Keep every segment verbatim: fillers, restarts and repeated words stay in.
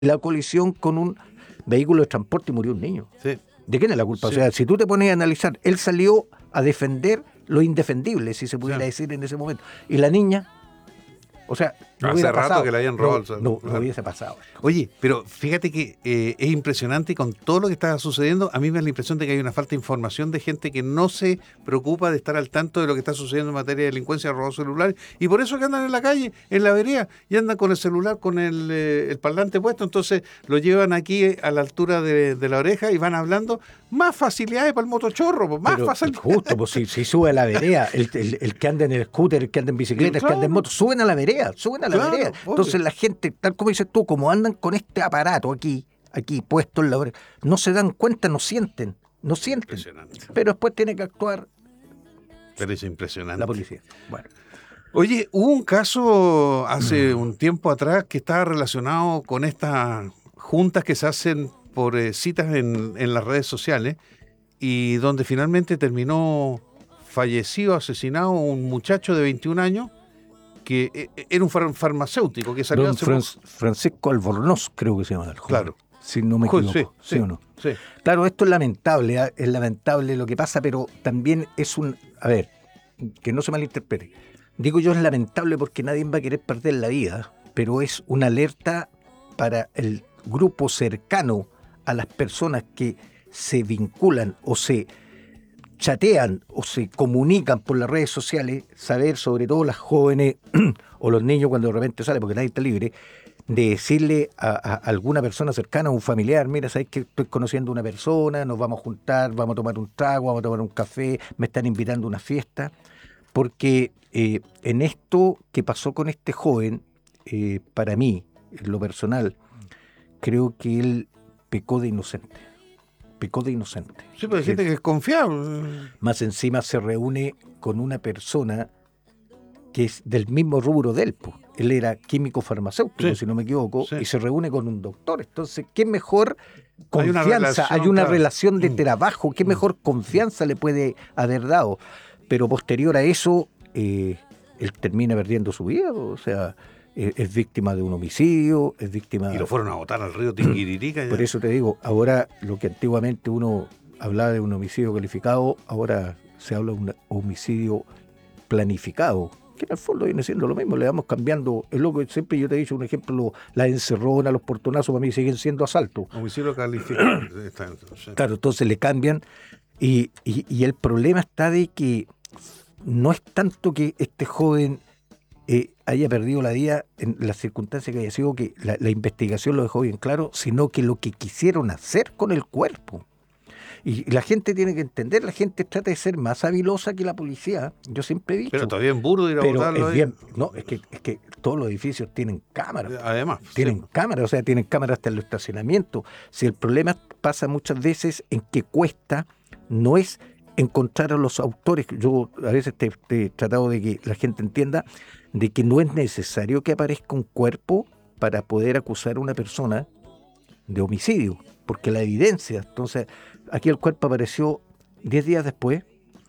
la colisión con un vehículo de transporte y murió un niño. Sí. ¿De quién es la culpa? Sí. O sea, si tú te pones a analizar, él salió a defender lo indefendible, si se pudiera Sí. decir en ese momento. Y la niña, o sea, no Hace hubiera rato pasado. que le habían robado No, el celular. no, no Claro. hubiese pasado. Oye, pero fíjate que eh, es impresionante, y con todo lo que está sucediendo, a mí me da la impresión de que hay una falta de información de gente que no se preocupa de estar al tanto de lo que está sucediendo en materia de delincuencia, robo celular, y por eso que andan en la calle, en la vereda, y andan con el celular, con el, eh, el parlante puesto, entonces lo llevan aquí a la altura de, de la oreja y van hablando. Más facilidades para el motochorro, pues, más Pero facilidades. justo, pues si, si sube a la vereda, el, el, el que anda en el scooter, el que anda en bicicleta, el que anda en moto, suben a la vereda, suben a la Claro, vereda. obvio. Entonces la gente, tal como dices tú, como andan con este aparato aquí, aquí puesto en la oreja, no se dan cuenta, no sienten, no sienten. Impresionante. Pero después tiene que actuar Pero es impresionante. la policía. Bueno. Oye, hubo un caso hace un tiempo atrás que estaba relacionado con estas juntas que se hacen por eh, citas en, en las redes sociales, y donde finalmente terminó fallecido, asesinado un muchacho de veintiún años que eh, era un far- farmacéutico que salió Don hace Fran- Francisco Albornoz, creo que se llama el joven. Claro. Si no me Jo- equivoco. sí, ¿Sí, sí, o no? sí. Claro, esto es lamentable, ¿eh? Es lamentable lo que pasa, pero también es un... A ver, que no se malinterprete. Digo yo es lamentable porque nadie va a querer perder la vida, pero es una alerta para el grupo cercano a las personas que se vinculan o se chatean o se comunican por las redes sociales, saber, sobre todo las jóvenes o los niños cuando de repente sale, porque nadie está libre, de decirle a, a alguna persona cercana, a un familiar: mira, sabes que estoy conociendo a una persona, nos vamos a juntar, vamos a tomar un trago, vamos a tomar un café, me están invitando a una fiesta, porque eh, en esto que pasó con este joven, eh, para mí, en lo personal, creo que él pecó de inocente, pecó de inocente. Sí, pero hay gente que es confiable. Más encima se reúne con una persona que es del mismo rubro de él, pues. Él era químico farmacéutico, Sí. si no me equivoco, Sí. y se reúne con un doctor. Entonces, ¿qué mejor Hay una confianza? Hay una, relación, claro. relación de Mm. trabajo, ¿qué mejor confianza le puede haber dado? Pero posterior a eso, eh, él termina perdiendo su vida, o sea, eh, es víctima de un homicidio, es víctima... Y lo fueron a botar al río Tinguiririca. Por eso te digo, ahora lo que antiguamente uno hablaba de un homicidio calificado, ahora se habla de un homicidio planificado, que en el fondo viene siendo lo mismo, le vamos cambiando. Es lo que siempre yo te he dicho, un ejemplo, lo, la encerrona, los portonazos, para mí siguen siendo asaltos. Homicidio calificado. Está- sí. Claro, entonces le cambian, y, y, y el problema está de que no es tanto que este joven eh, haya perdido la vida en las circunstancias que haya sido, que la, la investigación lo dejó bien claro, sino que lo que quisieron hacer con el cuerpo. Y, y la gente tiene que entender, la gente trata de ser más habilosa que la policía. Yo siempre he dicho. Pero todavía en burdo ir a pero botarlo es ahí. bien, no, es que, es que todos los edificios tienen cámaras. Además. Tienen sí. cámaras, o sea, tienen cámaras hasta en los estacionamientos. Si el problema pasa muchas veces en que cuesta, no es encontrar a los autores. Yo a veces te, te he tratado de que la gente entienda de que no es necesario que aparezca un cuerpo para poder acusar a una persona de homicidio, porque la evidencia, entonces, aquí el cuerpo apareció diez días después,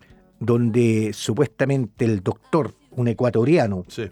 donde supuestamente el doctor, un ecuatoriano, Sí.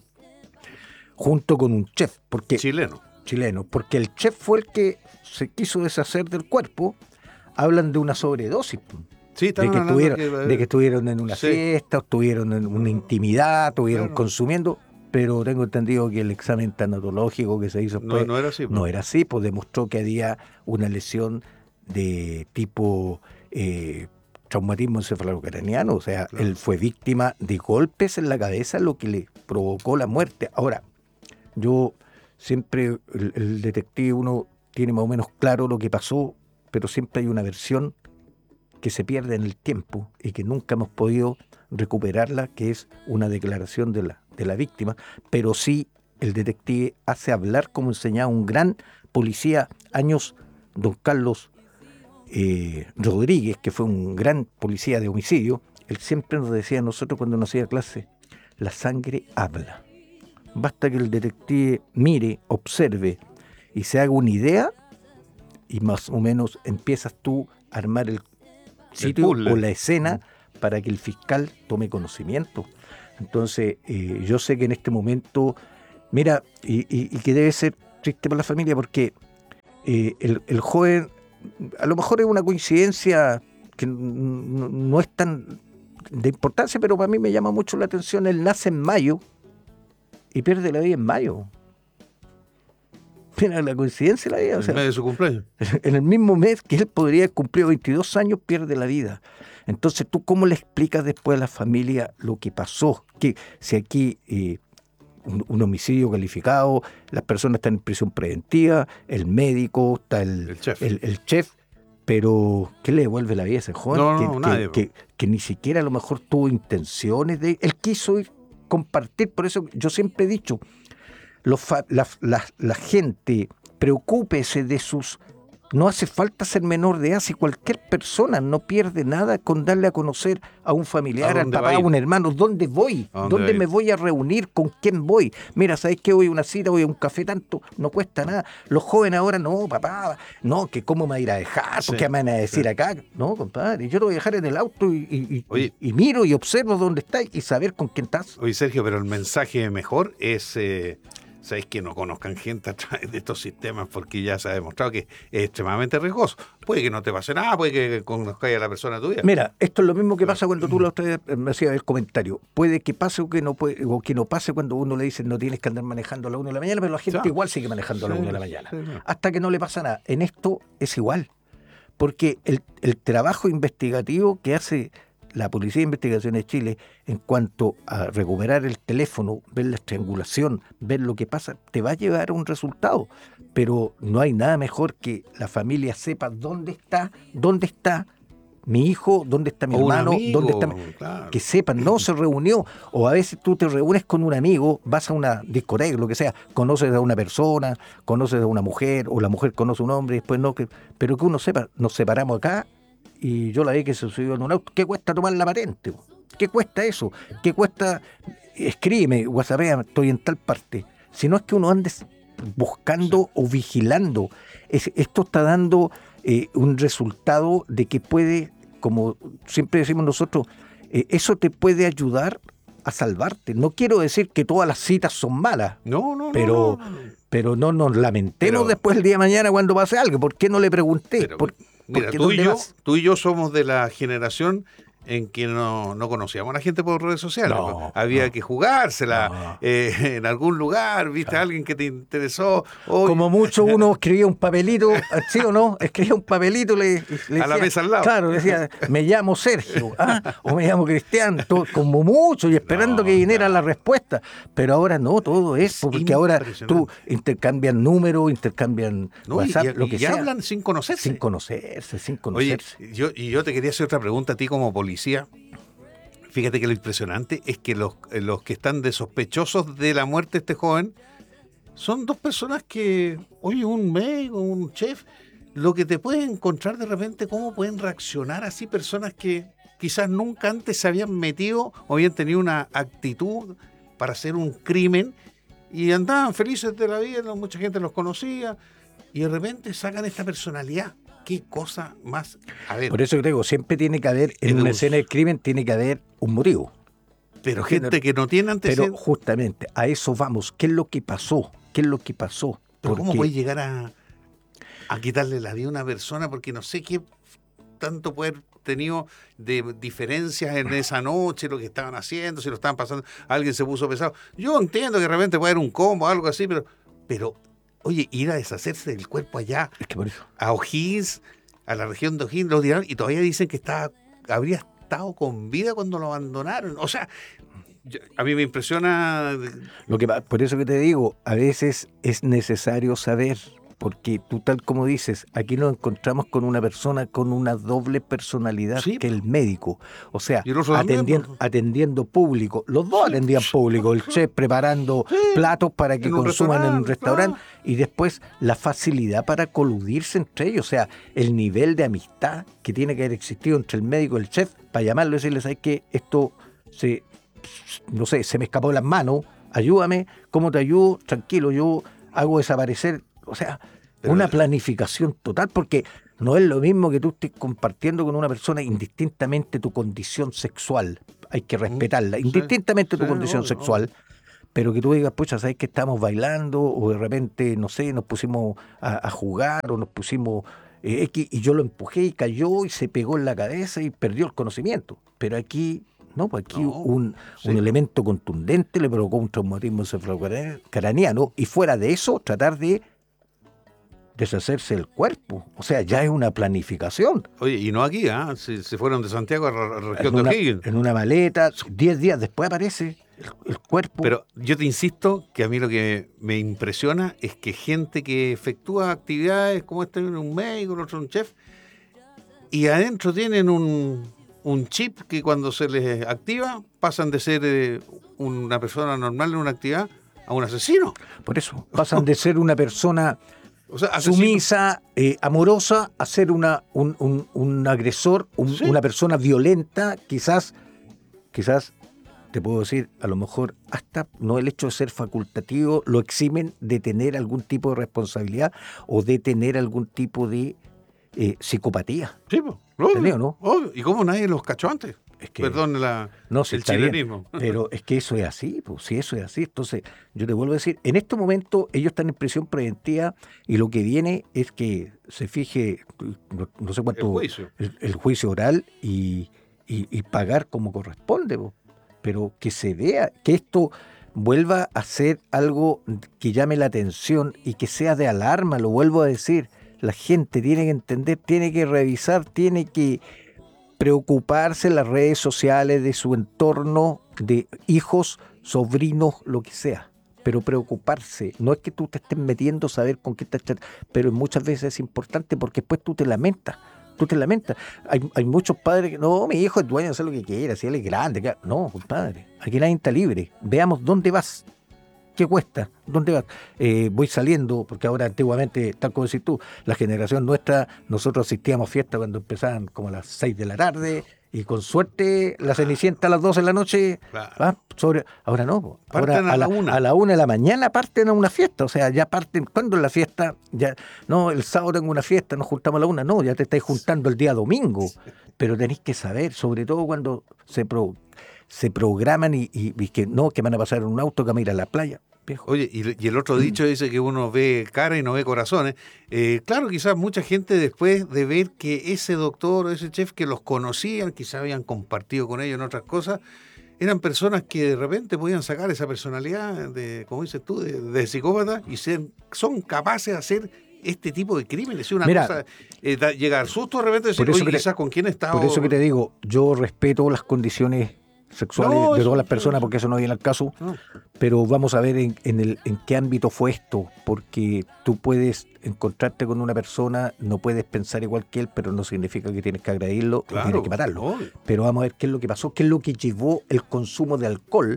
junto con un chef, porque Chileno. chileno, porque el chef fue el que se quiso deshacer del cuerpo, hablan de una sobredosis, Sí, de estaban que, hablando estuvieron, que- de que estuvieron en una Sí. fiesta, o estuvieron en una intimidad, estuvieron Claro. consumiendo, pero tengo entendido que el examen tanatológico que se hizo No, después no era así. no era así, pues demostró que había una lesión de tipo eh, traumatismo encefalocraniano, o sea, Claro. él fue víctima de golpes en la cabeza, lo que le provocó la muerte. Ahora, yo siempre, el, el detective, uno tiene más o menos claro lo que pasó, pero siempre hay una versión que se pierde en el tiempo y que nunca hemos podido recuperarla, que es una declaración de la, de la víctima, pero sí el detective hace hablar como enseñaba un gran policía, años, don Carlos eh, Rodríguez, que fue un gran policía de homicidio. Él siempre nos decía a nosotros cuando nos hacía clase: la sangre habla. Basta que el detective mire, observe y se haga una idea, y más o menos empiezas tú a armar el sitio puzzle. o la escena para que el fiscal tome conocimiento. Entonces, eh, yo sé que en este momento, mira, y, y, y que debe ser triste para la familia, porque eh, el, el joven, a lo mejor es una coincidencia que no, no es tan de importancia, pero para mí me llama mucho la atención. Él nace en mayo y pierde la vida en mayo. Mira la coincidencia de la vida. En o sea, el mes de su cumpleaños. En el mismo mes que él podría haber cumplido veintidós años, pierde la vida. Entonces, ¿tú cómo le explicas después a la familia lo que pasó? Que si aquí eh, un, un homicidio calificado, las personas están en prisión preventiva, el médico, está el, El chef. el, el chef, pero ¿qué le devuelve la vida a ese joven? No, que, no, que, nadie, que, que ni siquiera a lo mejor tuvo intenciones de... Él quiso ir compartir, por eso yo siempre he dicho, los fa- la, la, la gente, preocúpese de sus... No hace falta ser menor de edad, si cualquier persona no pierde nada con darle a conocer a un familiar, ¿A al dónde va papá, a a ir? un hermano, ¿dónde voy? ¿A dónde va ¿Dónde a me ir? voy a reunir? ¿Con quién voy? Mira, ¿sabes qué? Voy a una cita, voy a un café, tanto, no cuesta nada. Los jóvenes ahora, no, papá, no, que cómo me va a ir a dejar, Sí, ¿por qué me van a decir sí. acá? No, compadre, yo te voy a dejar en el auto y, y- y- Oye. y miro y observo dónde estás y saber con quién estás. Oye, Sergio, pero el mensaje mejor es, eh, ¿sabéis que no conozcan gente a través de estos sistemas? Porque ya se ha demostrado que es extremadamente riesgoso. Puede que no te pase nada, puede que conozcáis a la persona tuya. Mira, esto es lo mismo que pasa cuando tú la otra vez me hacías el comentario. Puede que pase o que no puede, o que no pase cuando uno le dice no tienes que andar manejando a la una de la mañana, pero la gente Claro. igual sigue manejando a la Sí, una de la mañana. sí, sí. Hasta que no le pasa nada. En esto es igual. Porque el, el trabajo investigativo que hace la Policía de Investigaciones de Chile en cuanto a recuperar el teléfono, ver la triangulación, ver lo que pasa, te va a llevar a un resultado. Pero no hay nada mejor que la familia sepa dónde está, dónde está mi hijo, dónde está mi O un hermano, amigo, dónde está mi- claro. que sepan, no se reunió, o a veces tú te reúnes con un amigo, vas a una discoteca, lo que sea, conoces a una persona, conoces a una mujer, o la mujer conoce a un hombre, y después no, que, pero que uno sepa, nos separamos acá, y yo la vi que se subió en un auto, ¿qué cuesta tomar la patente? ¿Qué cuesta eso? ¿Qué cuesta? Escríbeme, WhatsApp, estoy en tal parte. Si no es que uno ande buscando o vigilando, es- esto está dando eh, un resultado de que puede, como siempre decimos nosotros, eh, eso te puede ayudar a salvarte. No quiero decir que todas las citas son malas, No, no, no, pero, no, no, no. pero no nos lamentemos Pero- después el día de mañana cuando pase algo. ¿Por qué no le pregunté? Pero, ¿Por, mira, por qué tú y, dónde yo, vas? tú y yo somos de la generación en que no, no conocíamos a la gente por redes sociales. No, pues. Había no. que jugársela No. eh, en algún lugar, viste a alguien que te interesó. Oye, Como mucho uno escribía un papelito, ¿sí o no? Escribía un papelito, le, le A la decía- mesa al lado. Claro, decía, me llamo Sergio, ¿ah? O me llamo Cristian, todo- como mucho, y esperando No, que viniera claro. la respuesta. Pero ahora no, todo es, porque ahora impresionante. tú intercambian números, intercambian no, y- WhatsApp, y, lo que y sea. hablan sin conocerse. Sin conocerse, sin Oye, conocerse. yo, y yo te quería hacer otra pregunta a ti como policía. Fíjate que lo impresionante es que los, los que están de sospechosos de la muerte de este joven son dos personas que, oye, un médico, un chef, lo que te puedes encontrar de repente, cómo pueden reaccionar así personas que quizás nunca antes se habían metido o habían tenido una actitud para hacer un crimen y andaban felices de la vida, no, mucha gente los conocía y de repente sacan esta personalidad. Qué cosa más. A ver, Por eso yo digo, siempre tiene que haber, en Edus. una escena de crimen, tiene que haber un motivo. pero gente que no tiene Pero antecedentes. justamente a eso vamos. ¿Qué es lo que pasó? ¿Qué es lo que pasó? Pero ¿cómo Porque- puede llegar a, a quitarle la vida a una persona? Porque no sé qué tanto puede haber tenido de diferencias en esa noche, lo que estaban haciendo, si lo estaban pasando, alguien se puso pesado. Yo entiendo que de repente puede haber un combo, algo así, pero, pero oye, ir a deshacerse del cuerpo allá, Es que por eso. a O'Higgins, a la región de O'Higgins, lo tiraron y todavía dicen que estaba, habría estado con vida cuando lo abandonaron. O sea, yo- a mí me impresiona. Lo que, pa- por eso que te digo, a veces es necesario saber, porque tú tal como dices, aquí nos encontramos con una persona con una doble personalidad Sí, que el médico. O sea, Y el otro también, atendiendo, pues. atendiendo público. Los dos atendían público, el chef preparando platos para que en un consuman en un restaurante, restaurante y después la facilidad para coludirse entre ellos. O sea, el nivel de amistad que tiene que haber existido entre el médico y el chef para llamarlo y decirle, ¿sabes qué? Esto se, no sé, se me escapó de las manos, ayúdame, ¿cómo te ayudo? Tranquilo, yo hago desaparecer. O sea, Pero- una planificación total, porque no es lo mismo que tú estés compartiendo con una persona indistintamente tu condición sexual. Hay que respetarla, sí, indistintamente tu sí, condición obvio, sexual. pero que tú digas, pucha, ¿sabes que estamos bailando? O de repente, no sé, nos pusimos a, a jugar o nos pusimos eh, X y yo lo empujé y cayó y se pegó en la cabeza y perdió el conocimiento. Pero aquí, no, pues aquí No, un, sí. un elemento contundente le provocó un traumatismo encefalocraneano y fuera de eso, tratar de deshacerse del cuerpo. O sea, ya es una planificación. Oye, y no aquí, ¿ah? Se, se fueron de Santiago a la En región de una, O'Higgins. en una maleta, diez días después aparece el, el cuerpo. Pero yo te insisto que a mí lo que me impresiona es que gente que efectúa actividades como este, un médico, el otro un chef, y adentro tienen un, un chip que cuando se les activa pasan de ser eh, una persona normal en una actividad a un asesino. Por eso, pasan de ser una persona O sea, asesino. sumisa, eh, amorosa, a ser una, un, un, un agresor, un, Sí. una persona violenta, quizás, quizás, te puedo decir, a lo mejor hasta no el hecho de ser facultativo lo eximen de tener algún tipo de responsabilidad o de tener algún tipo de eh, psicopatía. Sí, pues, obvio, ¿Entendés o no? obvio. ¿Y cómo nadie los cachó antes? Es que, Perdón la, no, sí, el está bien, chilenismo. pero es que eso es así, pues, si eso es así, entonces yo te vuelvo a decir, en este momento ellos están en prisión preventiva y lo que viene es que se fije, no, no sé cuánto, El juicio. el, el juicio oral y, y, y pagar como corresponde, pues, pero que se vea, que esto vuelva a ser algo que llame la atención y que sea de alarma, lo vuelvo a decir, la gente tiene que entender, tiene que revisar, tiene que preocuparse en las redes sociales de su entorno, de hijos, sobrinos, lo que sea. Pero preocuparse, no es que tú te estés metiendo, saber con qué estás, pero muchas veces es importante porque después tú te lamentas, tú te lamentas. Hay, hay muchos padres que, no, mi hijo es dueño de hacer lo que quiera, si él es grande. Que... No, compadre, aquí nadie está libre. Veamos dónde vas. ¿Qué cuesta? ¿Dónde vas? Eh, voy saliendo, porque ahora antiguamente, tal como decís tú, la generación nuestra, nosotros asistíamos a fiestas cuando empezaban como a las seis de la tarde, y con suerte la Cenicienta a las doce de la noche, Claro. ¿va? Sobre, ahora no, po. Ahora Parten a a la la, una. a la una de la mañana parten a una fiesta, o sea, ya parten, ¿cuándo es la fiesta? Ya, no, el sábado tengo una fiesta, nos juntamos a la una, no, ya te estáis juntando el día domingo, pero tenéis que saber, sobre todo cuando se pro, se programan y, y, y que no, que van a pasar en un auto, que van a ir a la playa. Viejo. Oye, y, y el otro dicho dice que uno ve cara y no ve corazones. Eh, claro, quizás mucha gente después de ver que ese doctor o ese chef que los conocían, quizás habían compartido con ellos en otras cosas, eran personas que de repente podían sacar esa personalidad de, como dices tú, de, de psicópata y ser, son capaces de hacer este tipo de crímenes. Es una Mira, cosa, eh, da, llegar susto de repente y decir, por eso oye, que te- quizás con quién estaba. Por eso que te digo, yo respeto las condiciones sexuales No, de eso- todas las eso- personas, eso. porque eso no viene al caso, No. pero vamos a ver en, en, el, en qué ámbito fue esto, porque tú puedes encontrarte con una persona, no puedes pensar igual que él, pero no significa que tienes que agredirlo o Claro, tienes que matarlo. obvio. Pero vamos a ver qué es lo que pasó, qué es lo que llevó el consumo de alcohol,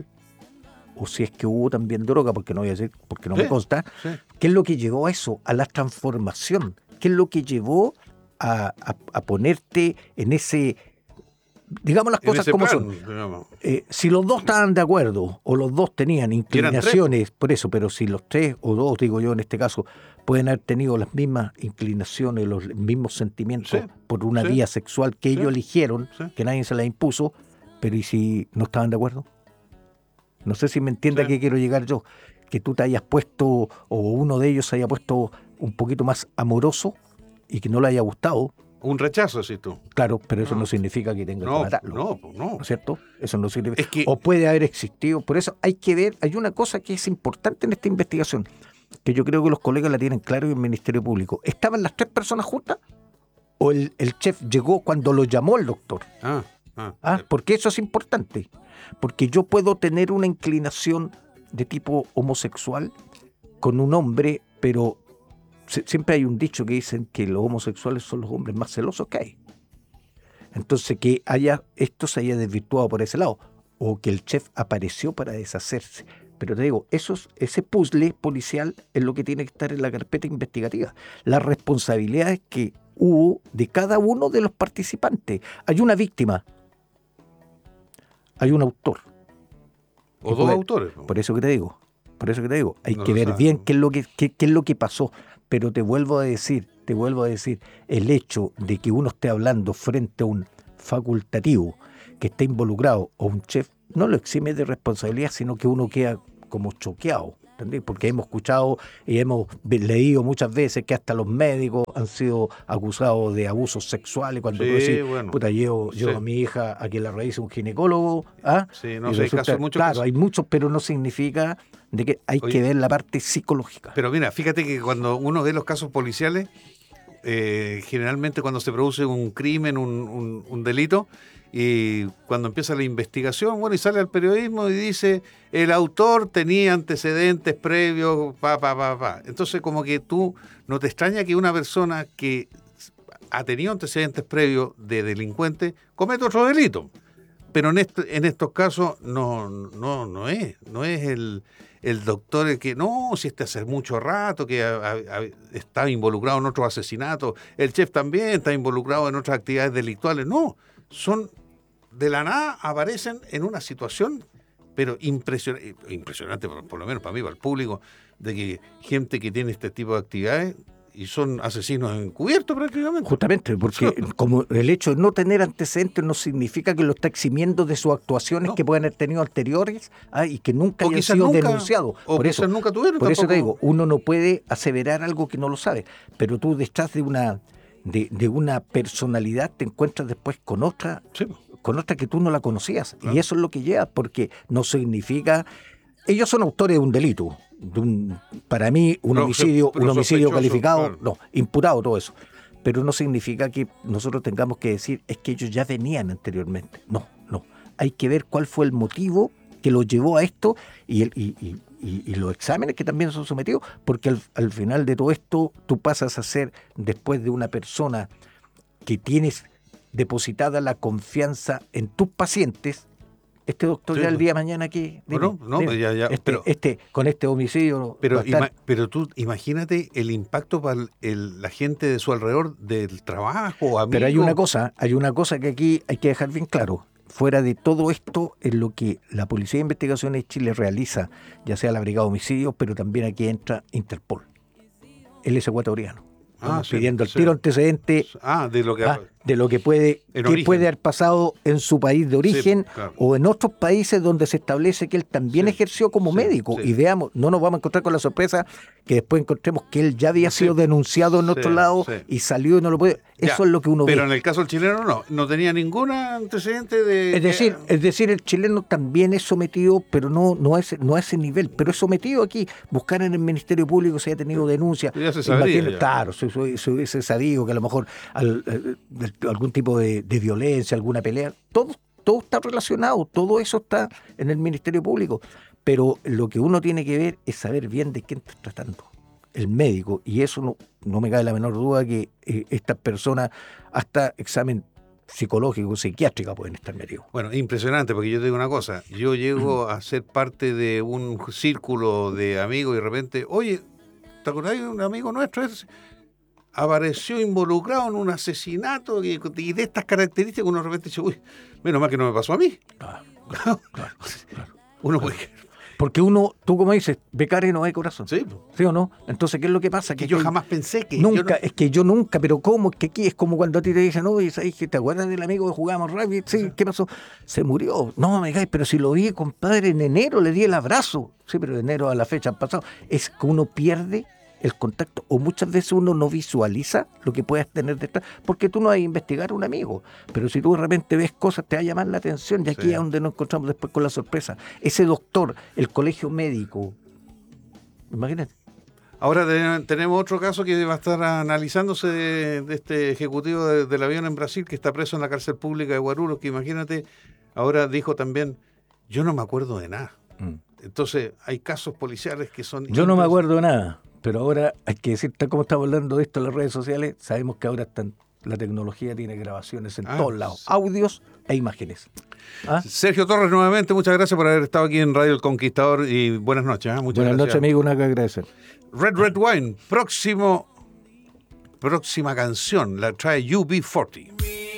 o si es que hubo también droga, porque no voy a decir, porque no Sí, me consta, sí. qué es lo que llevó a eso, a la transformación, qué es lo que llevó a, a, a ponerte en ese... Digamos las En cosas ese como plan, son. digamos. Eh, si los dos estaban de acuerdo o los dos tenían inclinaciones, tres. por eso, pero si los tres o dos, digo yo en este caso, pueden haber tenido las mismas inclinaciones, los mismos sentimientos Sí, por una sí, vía sexual que sí, ellos eligieron, sí. que nadie se la impuso, pero ¿y si no estaban de acuerdo? No sé si me entiende Sí. a qué quiero llegar yo, que tú te hayas puesto, o uno de ellos se haya puesto un poquito más amoroso y que no le haya gustado. Un rechazo, así tú. Claro, pero eso no, No. significa que tenga que No, matarlo. no, pues no. ¿No es cierto? Eso no significa. Es que- O puede haber existido. Por eso hay que ver, hay una cosa que es importante en esta investigación, que yo creo que los colegas la tienen claro y el Ministerio Público. ¿Estaban las tres personas juntas? ¿O el, el chef llegó cuando lo llamó el doctor? Ah, ah. ¿Ah? Porque eso es importante. Porque yo puedo tener una inclinación de tipo homosexual con un hombre, pero se- siempre hay un dicho que dicen que los homosexuales son los hombres más celosos que hay. Entonces, que haya esto se haya desvirtuado por ese lado, o que el chef apareció para deshacerse. Pero te digo, esos, ese puzzle policial es lo que tiene que estar en la carpeta investigativa. Las responsabilidades que hubo de cada uno de los participantes. Hay una víctima, hay un autor. O Y dos por- autores. ¿no? Por eso que te digo, por eso que te digo, hay No que se ver sabe. bien qué es lo que qué, qué es lo que pasó. Pero te vuelvo a decir, te vuelvo a decir, el hecho de que uno esté hablando frente a un facultativo que esté involucrado o un chef, no lo exime de responsabilidad, sino que uno queda como choqueados, ¿entendés? Porque hemos escuchado y hemos leído muchas veces que hasta los médicos han sido acusados de abusos sexuales. Cuando Sí, tú decís, bueno, puta, llevo, llevo sí. a mi hija a que la revise un ginecólogo, ¿ah? Sí, no Y sé, hay resulta- casos, muchos claro, casos. hay muchos, pero no significa de que hay Oye, que ver la parte psicológica. Pero mira, fíjate que cuando uno ve los casos policiales, eh, generalmente cuando se produce un crimen, un, un- un delito, y cuando empieza la investigación, bueno, y sale al periodismo y dice, el autor tenía antecedentes previos, pa, pa, pa, pa. Entonces, como que tú, no te extraña que una persona que ha tenido antecedentes previos de delincuente cometa otro delito. Pero en, este, en estos casos no, no, no es, no es el, el doctor el que, no, si este hace mucho rato que ha- ha- ha- está involucrado en otros asesinatos, el chef también está involucrado en otras actividades delictuales, no, son, de la nada aparecen en una situación, pero impresionante, impresionante por, por lo menos para mí, para el público, de que gente que tiene este tipo de actividades y son asesinos encubiertos prácticamente. Justamente, porque como el hecho de no tener antecedentes no significa que lo está eximiendo de sus actuaciones No. que pueden haber tenido anteriores, ah, y que nunca O hayan quizás sido nunca, denunciados. o Por eso, quizás nunca tuvieron por eso te tampoco. digo, uno no puede aseverar algo que no lo sabe, pero tú detrás de una de, de una personalidad te encuentras después con otra, Sí. con otra que tú no la conocías. Claro. Y eso es lo que lleva, porque no significa... Ellos son autores de un delito, de un, para mí un Pero- homicidio, pero un homicidio sospechoso, calificado, claro. no, imputado, todo eso. Pero no significa que nosotros tengamos que decir es que ellos ya venían anteriormente. No, no. Hay que ver cuál fue el motivo que los llevó a esto y, el, y, y, y, y los exámenes que también son sometidos, porque al, al final de todo esto tú pasas a ser, después de una persona que tienes depositada la confianza en tus pacientes, este doctor Sí, ya el pues. día de mañana que... No, no, no, pues ya, ya, este, pero- este, con este homicidio... va Pero, a estar- ima- pero tú imagínate el impacto para el- el- la gente de su alrededor del trabajo, amigos. Pero hay una cosa, hay una cosa que aquí hay que dejar bien claro. Fuera de todo esto, es lo que la Policía de Investigaciones de Chile realiza, ya sea la Brigada de Homicidios, pero también aquí entra Interpol. Él es ecuatoriano. Ah, Vamos sí, pidiendo el sí. tiro antecedente Ah, de lo que... ah, de lo que puede, En que origen. puede haber pasado en su país de origen, Sí, claro. o en otros países donde se establece que él también Sí, ejerció como sí, médico. sí. Y veamos, no nos vamos a encontrar con la sorpresa que después encontremos que él ya había Sí, sido denunciado en sí, otro lado sí. y salió y no lo puede. Ya, Eso es lo que uno Pero ve. en el caso del chileno no, no tenía ningún antecedente de... Es decir, que- es decir, el chileno también es sometido, pero no, no, a ese, no a ese nivel, pero es sometido aquí. Buscar en el Ministerio Público si ha tenido denuncia. Ya se sabría, Imagino- ya. Claro, se, se- se hubiese sabido que a lo mejor al- eh, de- algún tipo de, de violencia, alguna pelea, todo, todo está relacionado, todo eso está en el Ministerio Público. Pero lo que uno tiene que ver es saber bien de quién está tratando. El médico, y eso no, no me cabe la menor duda que eh, estas personas, hasta examen psicológico, psiquiátrica, pueden estar metidos. Bueno, impresionante, porque yo te digo una cosa, yo llego a ser parte de un círculo de amigos y de repente, oye, ¿te acordás de un amigo nuestro? Ese apareció involucrado en un asesinato y, y de estas características, uno de repente dice, uy, menos mal que no me pasó a mí. Claro, claro, claro, claro. Uno puede... Porque uno, tú como dices, becario no hay corazón. Sí, ¿Sí o no? Entonces, ¿qué es lo que pasa? que yo aquí- jamás pensé que... Nunca, yo no- es que yo nunca, pero ¿cómo? Es que aquí es como cuando a ti te dicen, no, ¿sabes que te acuerdas del amigo que jugábamos rugby? Sí, ¿qué pasó? Se murió. No, me digáis, pero si lo vi, compadre, en enero le di el abrazo. Sí, pero de enero a la fecha han pasado. Es que uno pierde el contacto, o muchas veces uno no visualiza lo que puedas tener detrás, porque tú no vas a investigar a un amigo, pero si tú de repente ves cosas, te va a llamar la atención, y aquí Sí. es donde nos encontramos después con la sorpresa. Ese doctor, el colegio médico, imagínate. Ahora ten- tenemos otro caso que va a estar analizándose de, de este ejecutivo de- del avión en Brasil que está preso en la cárcel pública de Guarulhos, que imagínate, ahora dijo también, yo no me acuerdo de nada. Mm. Entonces hay casos policiales que son... Yo no me impres- acuerdo de nada, pero ahora hay que decir, tal como estamos hablando de esto en las redes sociales, sabemos que ahora están, la tecnología tiene grabaciones en Ah, todos lados, sí. audios e imágenes. ¿Ah? Sergio Torres, nuevamente, muchas gracias por haber estado aquí en Radio El Conquistador y buenas noches. ¿eh? Muchas Buenas gracias. noches, amigo, nada que agradecer. Red Red Wine, próximo, próxima canción, la trae U B cuarenta.